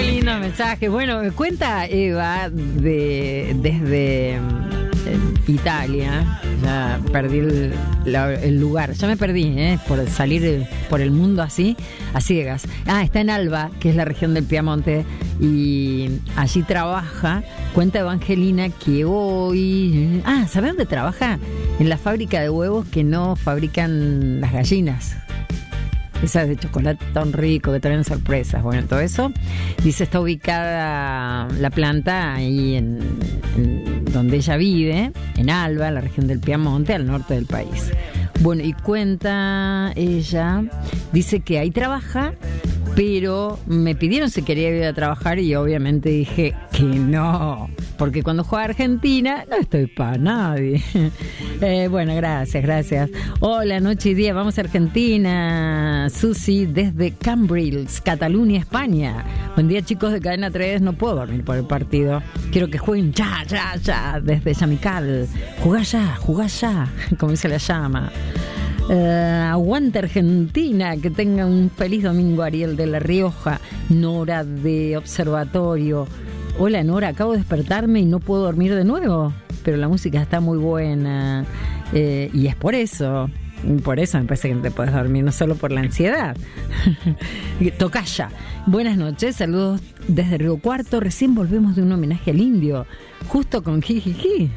Qué lindo mensaje. Bueno, me cuenta Eva desde Italia. Ya perdí el lugar. Ya me perdí, por salir por el mundo así, a ciegas. Está en Alba, que es la región del Piamonte, y allí trabaja. Cuenta Evangelina que hoy... ¿sabe dónde trabaja? En la fábrica de huevos que no fabrican las gallinas. Esas de chocolate tan rico que traen sorpresas. Bueno, todo eso. Dice, está ubicada la planta ahí en donde ella vive, en Alba, la región del Piamonte, al norte del país. Bueno, y cuenta ella, dice que ahí trabaja, pero me pidieron si quería ir a trabajar y obviamente dije que no, porque cuando juega Argentina no estoy para nadie. Bueno, gracias. Hola, noche y día, vamos a Argentina. Susi desde Cambrils, Cataluña, España. Buen día, chicos de Cadena 3, no puedo dormir por el partido. Quiero que jueguen ya, desde Yamical. Jugá ya, como se la llama. Aguanta Argentina, que tenga un feliz domingo. Ariel de La Rioja. Nora de Observatorio. Hola Nora, acabo de despertarme y no puedo dormir de nuevo, pero la música está muy buena, y es por eso me parece que no te puedes dormir, no solo por la ansiedad. Tocaya. Buenas noches, saludos desde Río Cuarto. Recién volvemos de un homenaje al indio, justo con jijiji.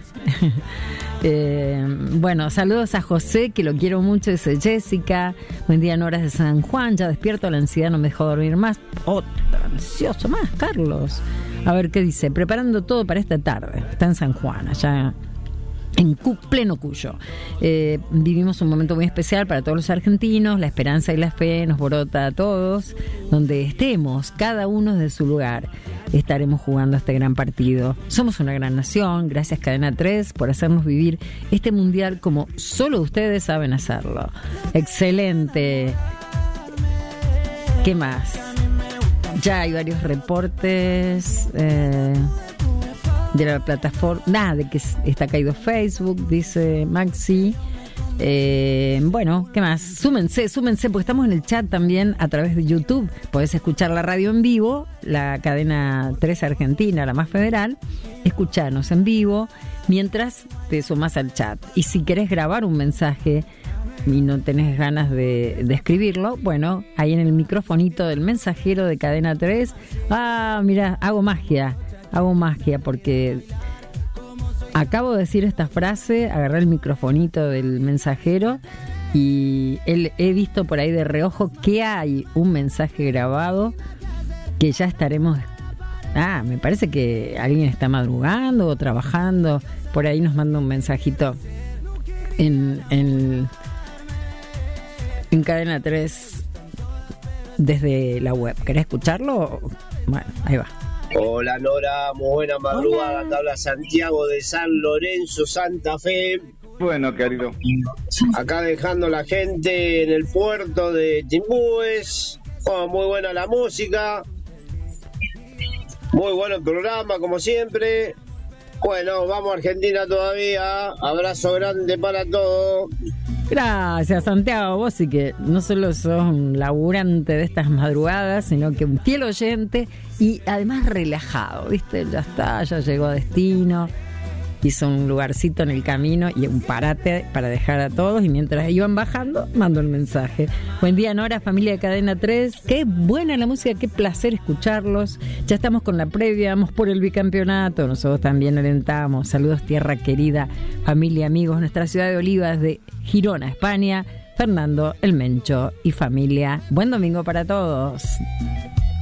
Bueno, saludos a José, que lo quiero mucho, dice Jessica. Buen día en horas de San Juan, ya despierto, la ansiedad no me dejó dormir más. Otro ansioso más, Carlos. A ver qué dice, preparando todo para esta tarde. Está en San Juan, allá en pleno Cuyo. Vivimos un momento muy especial para todos los argentinos. La esperanza y la fe nos brota a todos. Donde estemos, cada uno desde su lugar, estaremos jugando este gran partido. Somos una gran nación. Gracias Cadena 3 por hacernos vivir este mundial como solo ustedes saben hacerlo. Excelente. ¿Qué más? Ya hay varios reportes de la plataforma. De que está caído Facebook, dice Maxi. Bueno, ¿qué más? Súmense, porque estamos en el chat también a través de YouTube. Podés escuchar la radio en vivo, la Cadena 3 Argentina, la más federal. Escucharnos en vivo mientras te sumás al chat. Y si querés grabar un mensaje y no tenés ganas de escribirlo, bueno, ahí en el microfonito del mensajero de Cadena 3, mira, hago magia porque acabo de decir esta frase, agarré el microfonito del mensajero y he visto por ahí de reojo que hay un mensaje grabado que ya estaremos... me parece que alguien está madrugando o trabajando, por ahí nos manda un mensajito en Cadena 3 desde la web. ¿Querés escucharlo? Bueno, ahí va. Hola Nora, muy buena madrugada. Te habla Santiago de San Lorenzo, Santa Fe. Bueno, querido. Acá dejando la gente en el puerto de Timbúes. Muy buena la música. Muy bueno el programa, como siempre. Bueno, vamos a Argentina todavía. Abrazo grande para todos. Gracias, Santiago. Vos sí que no solo sos un laburante de estas madrugadas, sino que un fiel oyente y además relajado, ¿viste? Ya está, ya llegó a destino, hizo un lugarcito en el camino y un parate para dejar a todos, y mientras iban bajando, mando el mensaje. Buen día, Nora, familia de Cadena 3. Qué buena la música, qué placer escucharlos. Ya estamos con la previa, vamos por el bicampeonato, nosotros también alentamos. Saludos, tierra querida, familia, amigos, nuestra ciudad de Olivas de Girona, España. Fernando, el Mencho y familia. Buen domingo para todos.